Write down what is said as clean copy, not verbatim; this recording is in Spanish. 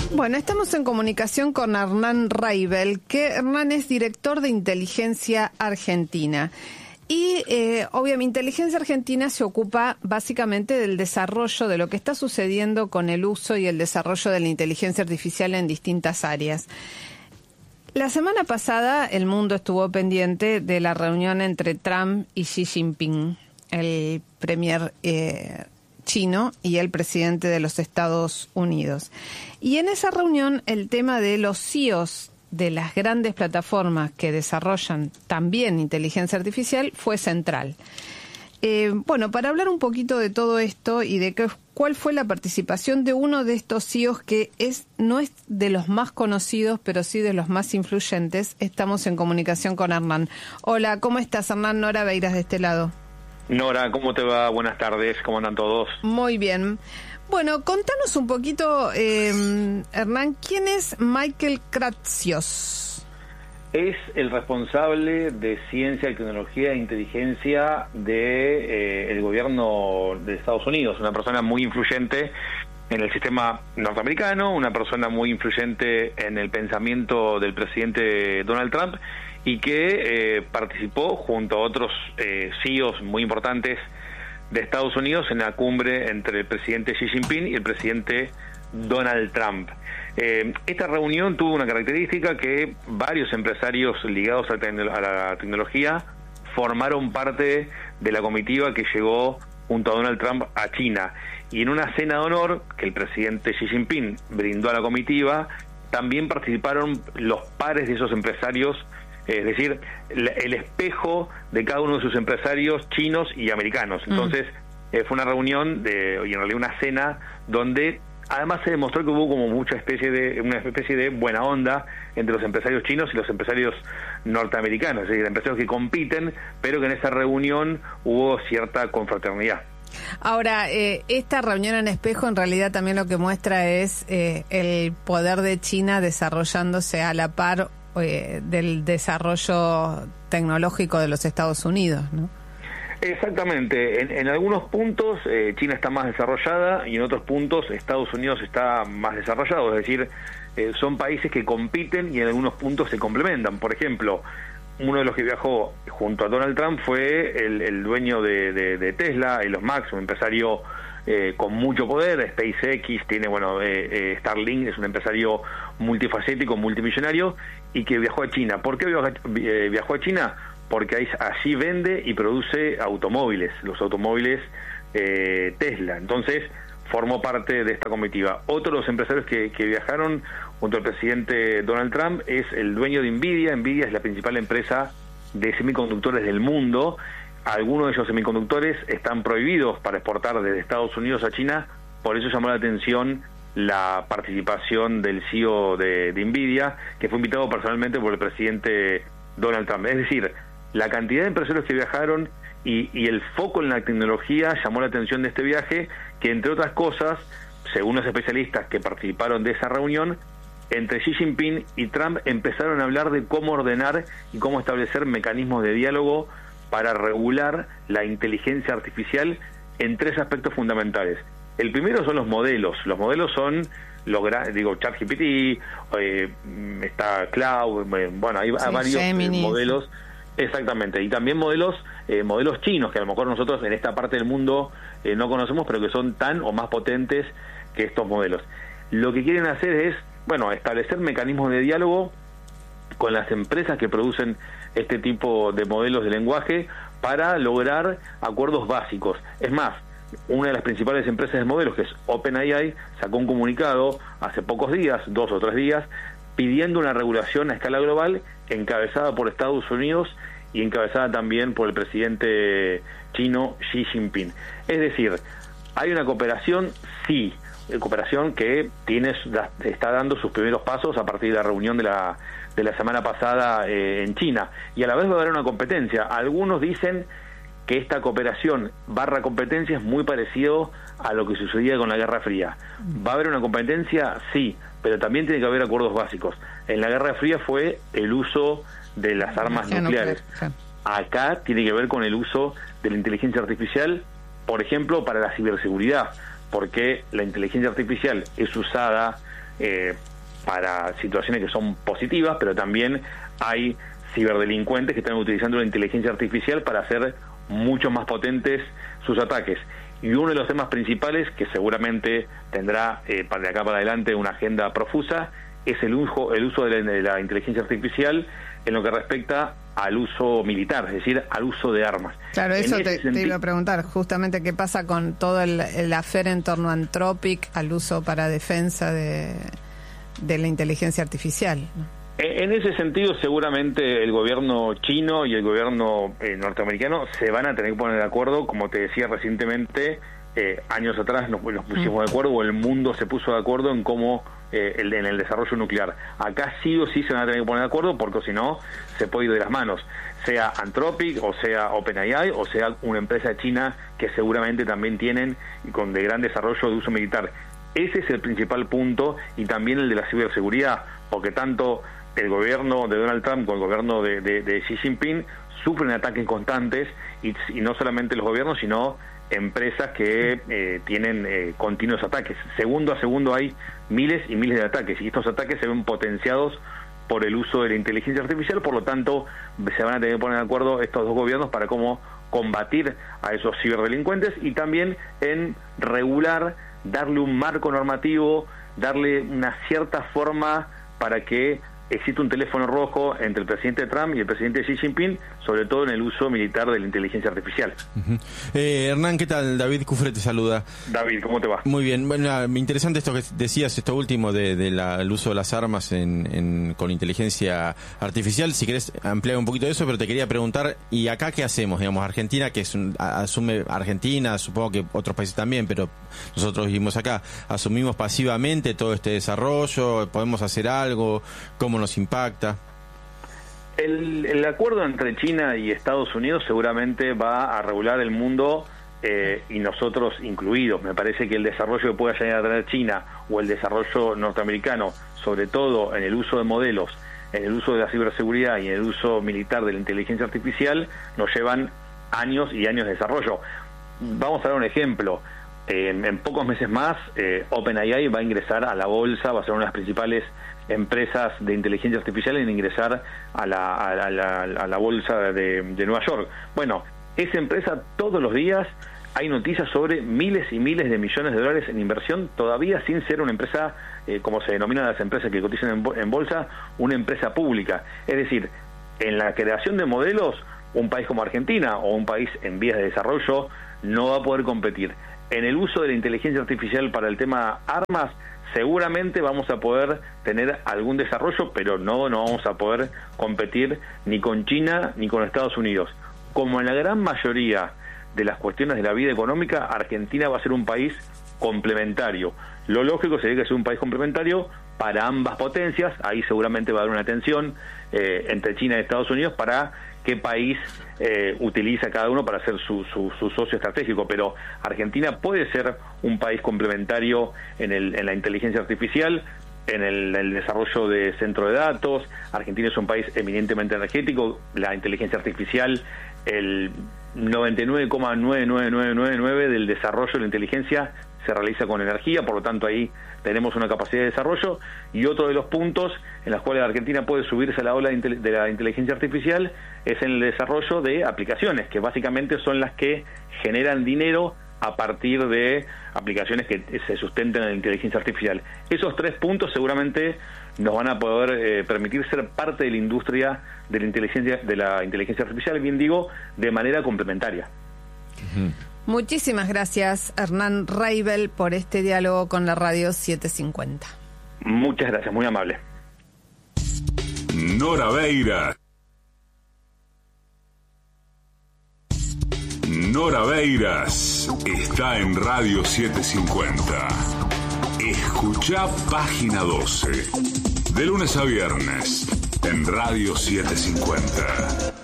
Bueno, estamos en comunicación con Hernán Reibel, que Hernán es director de Inteligencia Argentina. Y obviamente Inteligencia Argentina se ocupa básicamente del desarrollo de lo que está sucediendo con el uso y el desarrollo de la inteligencia artificial en distintas áreas. La semana pasada el mundo estuvo pendiente de la reunión entre Trump y Xi Jinping, el premier chino y el presidente de los Estados Unidos. Y en esa reunión el tema de los CEOs de las grandes plataformas que desarrollan también inteligencia artificial fue central. Bueno, para hablar un poquito de todo esto y de cuál fue la participación de uno de estos CEOs que no es de los más conocidos, pero sí de los más influyentes, estamos en comunicación con Hernán. Hola, ¿cómo estás, Hernán? Nora Beiras de este lado. Nora, ¿cómo te va? Buenas tardes, ¿cómo andan todos? Muy bien. Bueno, contanos un poquito, Hernán, ¿quién es Michael Kratsios? Es el responsable de Ciencia, Tecnología e Inteligencia del gobierno de Estados Unidos, una persona muy influyente en el sistema norteamericano, una persona muy influyente en el pensamiento del presidente Donald Trump y que participó junto a otros CEOs muy importantes de Estados Unidos en la cumbre entre el presidente Xi Jinping y el presidente Donald Trump. Esta reunión tuvo una característica que varios empresarios ligados a la tecnología formaron parte de la comitiva que llegó junto a Donald Trump a China. Y en una cena de honor que el presidente Xi Jinping brindó a la comitiva, también participaron los pares de esos empresarios, es decir, el espejo de cada uno de sus empresarios chinos y americanos. Entonces, fue una reunión y en realidad una cena donde además se demostró que hubo como una especie de buena onda entre los empresarios chinos y los empresarios norteamericanos, es decir, empresarios que compiten, pero que en esa reunión hubo cierta confraternidad. Ahora, esta reunión en espejo en realidad también lo que muestra es el poder de China desarrollándose a la par del desarrollo tecnológico de los Estados Unidos, ¿no? Exactamente. En algunos puntos China está más desarrollada y en otros puntos Estados Unidos está más desarrollado. Es decir, son países que compiten y en algunos puntos se complementan. Por ejemplo, uno de los que viajó junto a Donald Trump fue el dueño de Tesla, Elon Musk, un empresario con mucho poder. SpaceX tiene, Starlink es un empresario multifacético, multimillonario y que viajó a China. ¿Por qué viajó a China? Porque allí vende y produce automóviles, los automóviles Tesla. Entonces, formó parte de esta comitiva. Otro de los empresarios que viajaron junto al presidente Donald Trump es el dueño de NVIDIA. NVIDIA es la principal empresa de semiconductores del mundo. Algunos de esos semiconductores están prohibidos para exportar desde Estados Unidos a China, por eso llamó la atención la participación del CEO de NVIDIA, que fue invitado personalmente por el presidente Donald Trump. Es decir, la cantidad de empresarios que viajaron y el foco en la tecnología llamó la atención de este viaje, que entre otras cosas, según los especialistas que participaron de esa reunión, entre Xi Jinping y Trump empezaron a hablar de cómo ordenar y cómo establecer mecanismos de diálogo para regular la inteligencia artificial en tres aspectos fundamentales. El primero son los modelos. Los modelos son ChatGPT, está Cloud, hay varios modelos. Exactamente, y también modelos chinos que a lo mejor nosotros en esta parte del mundo no conocemos, pero que son tan o más potentes que estos modelos. Lo que quieren hacer es, establecer mecanismos de diálogo con las empresas que producen este tipo de modelos de lenguaje para lograr acuerdos básicos. Es más, una de las principales empresas de modelos, que es OpenAI, sacó un comunicado hace pocos días, 2 o 3 días, pidiendo una regulación a escala global encabezada por Estados Unidos y encabezada también por el presidente chino Xi Jinping. Es decir, hay una cooperación, sí, cooperación que está dando sus primeros pasos a partir de la reunión de la semana pasada en China, y a la vez va a haber una competencia. Algunos dicen que esta cooperación / competencia es muy parecido a lo que sucedía con la Guerra Fría. ¿Va a haber una competencia? Sí, pero también tiene que haber acuerdos básicos. En la Guerra Fría fue el uso de las armas nucleares. Acá tiene que ver con el uso de la inteligencia artificial, por ejemplo, para la ciberseguridad, porque la inteligencia artificial es usada para situaciones que son positivas, pero también hay ciberdelincuentes que están utilizando la inteligencia artificial para hacer mucho más potentes sus ataques. Y uno de los temas principales, que seguramente tendrá de acá para adelante una agenda profusa, es el uso de la inteligencia artificial en lo que respecta al uso militar, es decir, al uso de armas. Claro, eso te iba a preguntar, justamente qué pasa con todo el afer en torno a Anthropic, al uso para defensa de la inteligencia artificial, ¿no? En ese sentido, seguramente el gobierno chino y el gobierno norteamericano se van a tener que poner de acuerdo, como te decía recientemente, años atrás nos pusimos de acuerdo, o el mundo se puso de acuerdo en cómo en el desarrollo nuclear. Acá sí o sí se van a tener que poner de acuerdo, porque si no, se puede ir de las manos. Sea Anthropic, o sea OpenAI, o sea una empresa china que seguramente también tienen y con de gran desarrollo de uso militar. Ese es el principal punto, y también el de la ciberseguridad, porque tanto el gobierno de Donald Trump con el gobierno de Xi Jinping sufren ataques constantes, y no solamente los gobiernos, sino empresas que tienen continuos ataques. Segundo a segundo hay miles y miles de ataques, y estos ataques se ven potenciados por el uso de la inteligencia artificial. Por lo tanto, se van a tener que poner de acuerdo estos dos gobiernos para cómo combatir a esos ciberdelincuentes, y también en regular, darle un marco normativo, darle una cierta forma para que existe un teléfono rojo entre el presidente Trump y el presidente Xi Jinping, sobre todo en el uso militar de la inteligencia artificial. Hernán, ¿qué tal? David Cufre te saluda. David, ¿cómo te va? Muy bien. Bueno, interesante esto que decías, esto último del uso de las armas con inteligencia artificial. Si querés ampliar un poquito de eso, pero te quería preguntar, ¿y acá qué hacemos? Digamos, Argentina, que asume Argentina, supongo que otros países también, pero nosotros vivimos acá, ¿asumimos pasivamente todo este desarrollo? ¿Podemos hacer algo? ¿Cómo nos impacta? El acuerdo entre China y Estados Unidos seguramente va a regular el mundo, y nosotros incluidos. Me parece que el desarrollo que pueda llegar a tener China o el desarrollo norteamericano, sobre todo en el uso de modelos, en el uso de la ciberseguridad y en el uso militar de la inteligencia artificial, nos llevan años y años de desarrollo. Vamos a dar un ejemplo. En pocos meses más, OpenAI va a ingresar a la bolsa, va a ser una de las principales empresas de inteligencia artificial en ingresar a la bolsa de Nueva York. Bueno, esa empresa todos los días hay noticias sobre miles y miles de millones de dólares en inversión, todavía sin ser una empresa, como se denominan las empresas que cotizan en bolsa, una empresa pública. Es decir, en la creación de modelos, un país como Argentina o un país en vías de desarrollo no va a poder competir. En el uso de la inteligencia artificial para el tema armas, seguramente vamos a poder tener algún desarrollo, pero no vamos a poder competir ni con China ni con Estados Unidos. Como en la gran mayoría de las cuestiones de la vida económica, Argentina va a ser un país complementario. Lo lógico sería que sea un país complementario para ambas potencias. Ahí seguramente va a haber una tensión entre China y Estados Unidos para qué país utiliza cada uno para ser su socio estratégico, pero Argentina puede ser un país complementario en la inteligencia artificial, en el desarrollo de centro de datos. Argentina es un país eminentemente energético. La inteligencia artificial, el 99,99999 del desarrollo de la inteligencia se realiza con energía, por lo tanto ahí tenemos una capacidad de desarrollo. Y otro de los puntos en los cuales Argentina puede subirse a la ola de la inteligencia artificial es en el desarrollo de aplicaciones, que básicamente son las que generan dinero a partir de aplicaciones que se sustenten en la inteligencia artificial. Esos tres puntos seguramente nos van a poder permitir ser parte de la industria de la inteligencia artificial, bien digo, de manera complementaria. Uh-huh. Muchísimas gracias, Hernán Reibel, por este diálogo con la Radio 750. Muchas gracias, muy amable. Nora Beira. Nora Beiras está en Radio 750. Escuchá Página 12. De lunes a viernes en Radio 750.